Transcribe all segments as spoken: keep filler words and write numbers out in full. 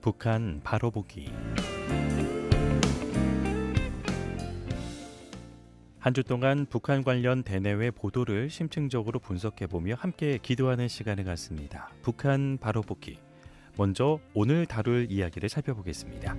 북한 바로 보기. 한 주 동안 북한 관련 대내외 보도를 심층적으로 분석해보며 함께 기도하는 시간을 갖습니다. 북한 바로 보기. 먼저 오늘 다룰 이야기를 살펴보겠습니다.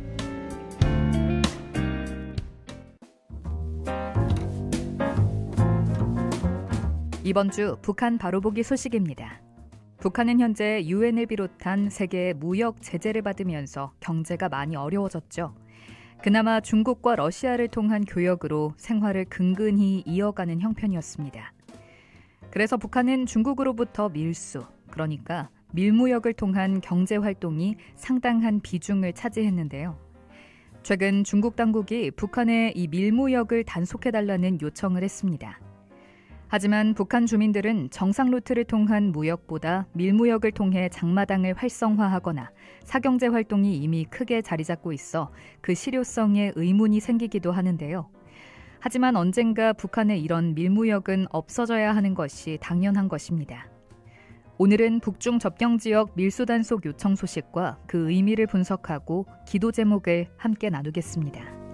이번 주 북한 바로 보기 소식입니다. 북한은 현재 유엔을 비롯한 세계의 무역 제재를 받으면서 경제가 많이 어려워졌죠. 그나마 중국과 러시아를 통한 교역으로 생활을 근근히 이어가는 형편이었습니다. 그래서 북한은 중국으로부터 밀수, 그러니까 밀무역을 통한 경제 활동이 상당한 비중을 차지했는데요. 최근 중국 당국이 북한에 이 밀무역을 단속해달라는 요청을 했습니다. 하지만 북한 주민들은 정상 루트를 통한 무역보다 밀무역을 통해 장마당을 활성화하거나 사경제 활동이 이미 크게 자리 잡고 있어 그 실효성에 의문이 생기기도 하는데요. 하지만 언젠가 북한의 이런 밀무역은 없어져야 하는 것이 당연한 것입니다. 오늘은 북중 접경지역 밀수 단속 요청 소식과 그 의미를 분석하고 기도 제목을 함께 나누겠습니다.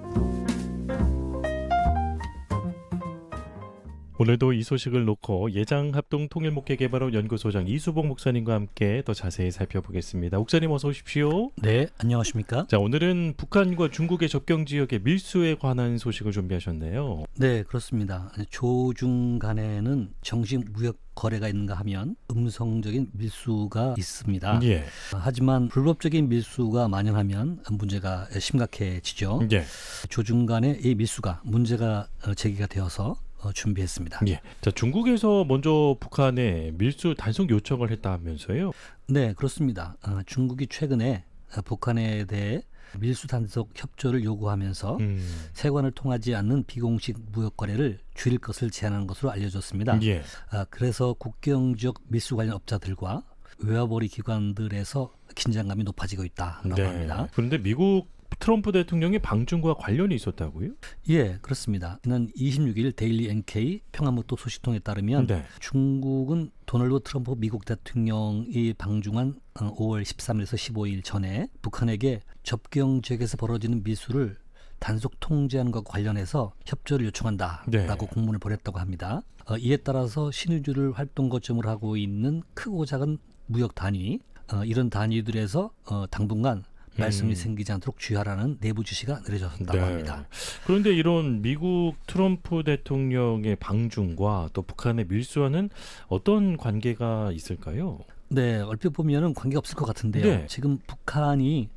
오늘도 이 소식을 놓고 예장합동통일목회개발원 연구소장 이수복 목사님과 함께 더 자세히 살펴보겠습니다. 목사님 어서 오십시오. 네, 안녕하십니까? 자, 오늘은 북한과 중국의 접경지역의 밀수에 관한 소식을 준비하셨네요. 네, 그렇습니다. 조중 간에는 정식 무역 거래가 있는가 하면 음성적인 밀수가 있습니다. 예. 하지만 불법적인 밀수가 만연하면 문제가 심각해지죠. 예. 조중 간의 이 밀수가 문제가 제기가 되어서 어, 준비했습니다. 예. 자, 중국에서 먼저 북한에 밀수 단속 요청을 했다 하면서요? 네, 그렇습니다. 어, 중국이 최근에 북한에 대해 밀수 단속 협조를 요구하면서 음. 세관을 통하지 않는 비공식 무역 거래를 줄일 것을 제안한 것으로 알려졌습니다. 예. 아, 그래서 국경 지역 밀수 관련 업자들과 외화벌이 기관들에서 긴장감이 높아지고 있다라고 네. 합니다. 그런데 미국 트럼프 대통령이 방중과 관련이 있었다고요? 예, 그렇습니다. 지난 이십육 일 데일리 엔케이 평화무토 소식통에 따르면 네. 중국은 도널드 트럼프 미국 대통령이 방중한 오월 십삼일에서 십오일 전에 북한에게 접경 지역에서 벌어지는 밀수를 단속 통제하는 것과 관련해서 협조를 요청한다라고 네. 공문을 보냈다고 합니다. 어, 이에 따라서 신의주를 활동 거점으로 하고 있는 크고 작은 무역 단위, 어, 이런 단위들에서 어, 당분간 말썽이 음. 생기지 않도록 주의하라는 내부 지시가 내려졌다고 네. 합니다. 그런데 이런 미국 트럼프 대통령의 방중과 또 북한의 밀수와는 어떤 관계가 있을까요? 네, 얼핏 보면은 관계가 없을 것 같은데요. 네. 지금 북한이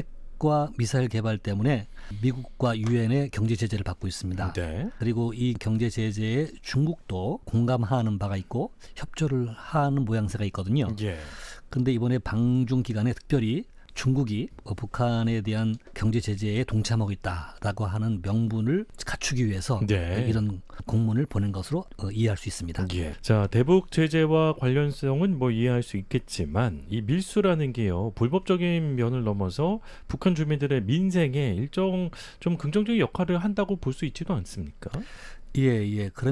핵과 미사일 개발 때문에 미국과 유엔의 경제 제재를 받고 있습니다. 네. 그리고 이 경제 제재에 중국도 공감하는 바가 있고 협조를 하는 모양새가 있거든요. 예. 그런데 이번에 방중 기간에 특별히 중국이 북한에 대한 경제 제재에 동참하고 있다라고 하는 명분을 갖추기 위해서 네. 이런 공문을 보낸 것으로 이해할 수 있습니다. 예. 자, 대북 제재와 관련성은 뭐 이해할 수 있겠지만 이 밀수라는 게요, 불법적인 면을 넘어서 북한 주민들의 민생에 일정 좀 긍정적인 역할을 한다고 볼 수 있지도 않습니까? 예, 예. 그런